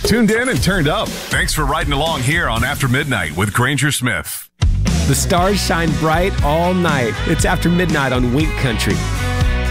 Tuned in and turned up. Thanks for riding along here on After Midnight with Granger Smith. The stars shine bright all night. It's After Midnight on Wink Country.